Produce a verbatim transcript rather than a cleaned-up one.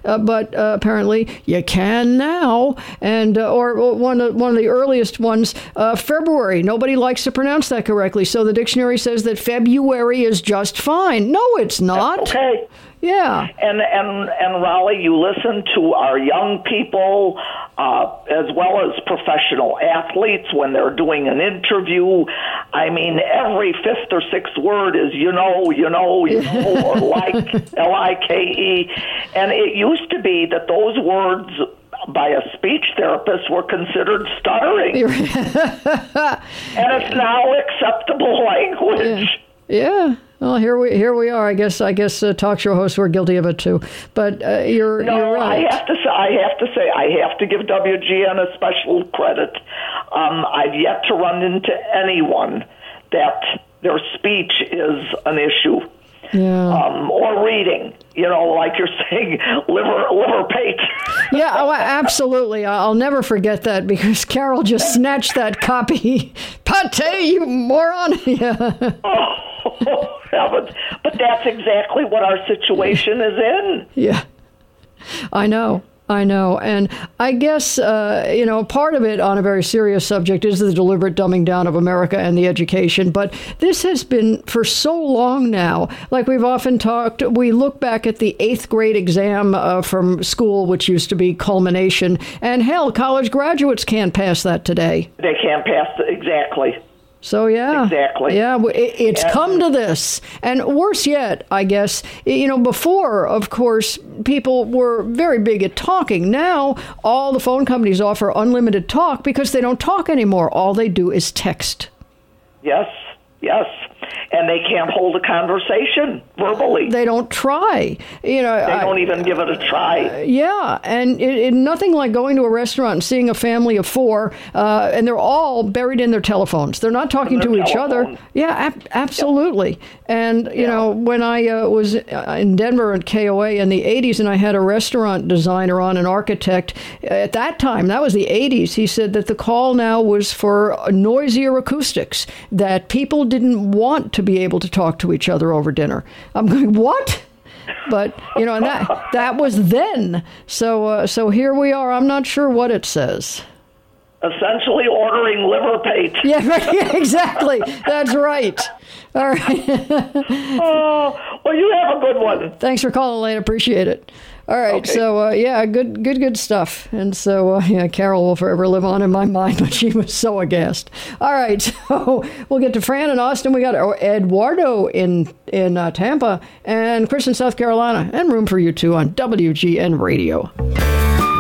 uh, but uh, apparently you can now. And uh, or one of, one of the earliest ones, uh, February. Nobody likes to pronounce that correctly, so the dictionary says that February is just fine. No, it's not. Okay. Yeah. And, and, and Raleigh, you listen to our young people uh, as well as professional athletes when they're doing an interview. I mean, every fifth or sixth word is, you know, you know, you know, or like, L I K E. And it used to be that those words by a speech therapist were considered stuttering. And it's now acceptable language. Yeah. yeah. Well, here we here we are. I guess I guess uh, talk show hosts were guilty of it too. But uh, you're no, you're right. I have to say I have to say I have to give W G N a special credit. Um, I've yet to run into anyone that their speech is an issue. Yeah. Um, or reading, you know, like you're saying, liver liver pate. Yeah, oh, absolutely. I'll never forget that because Carol just snatched that copy. Pate, you moron. Yeah. Oh, heavens. But that's exactly what our situation is in. Yeah, I know. I know. And I guess, uh, you know, part of it on a very serious subject is the deliberate dumbing down of America and the education. But this has been for so long now. Like we've often talked, we look back at the eighth grade exam uh, from school, which used to be culmination. And hell, college graduates can't pass that today. They can't pass the, exactly. So, yeah. Exactly. Yeah, it, it's yeah. come to this. And worse yet, I guess, you know, before, of course, people were very big at talking. Now, all the phone companies offer unlimited talk because they don't talk anymore. All they do is text. Yes, yes. And they can't hold a conversation verbally. They don't try. You know, they don't I, even give it a try. Uh, yeah, and it, it, nothing like going to a restaurant and seeing a family of four, uh, and they're all buried in their telephones. They're not talking to each telephone. other. Yeah, ab- absolutely. Yep. And, you yeah. know, when I uh, was in Denver at K O A in the eighties, and I had a restaurant designer on, an architect, at that time, that was the eighties, he said that the call now was for noisier acoustics, that people didn't want to be able to talk to each other over dinner. I'm going, what? But, you know, and that that was then. So uh, so here we are. I'm not sure what it says. Essentially ordering liver pate. Yeah, right, yeah, exactly. That's right. All right. Oh, well, you have a good one. Thanks for calling, Lane. Appreciate it. All right, okay. so, uh, yeah, good, good, good stuff. And so, uh, yeah, Carol will forever live on in my mind, but she was so aghast. All right, so we'll get to Fran in Austin. We got Eduardo in, in uh, Tampa and Chris in South Carolina. And room for you, too, on W G N Radio.